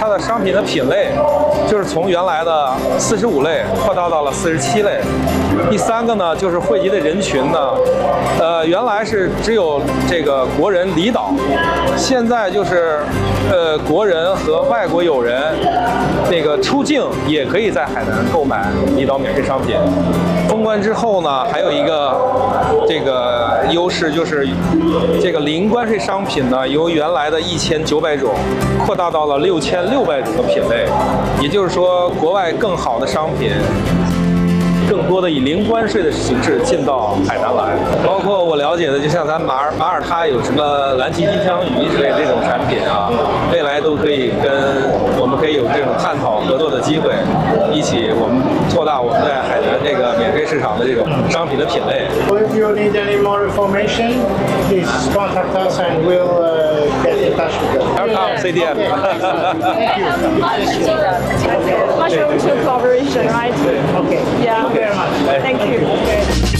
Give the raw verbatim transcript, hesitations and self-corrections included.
它的商品的品类，就是从原来的四十五类扩大到了四十七类。第三个呢，就是汇集的人群呢，呃，原来是只有这个国人离岛，现在就是呃国人和外国友人那个出境也可以在海南购买离岛免税商品。封关之后呢，还有一个这个优势就是这个零关税商品呢，由原来的一千九百种扩大到了六千六百种的品类，也就是说，国外更好的商品。更多的以零关税的形式进到海南来，包括我了解的，就像咱马耳马耳他有什么蓝鳍金枪鱼之类的这种产品啊，未来都可以跟我们可以有这种探讨合作的机会，一起我们扩大我们在海南这个免税市场的这种商品的品类。 If you need any more information, please contact us and we'll uh, get in touch with you. Welcome C D M. Thank you. Mushroom to collaboration, right? Okay. Yeah. Thank you very much. Thank you.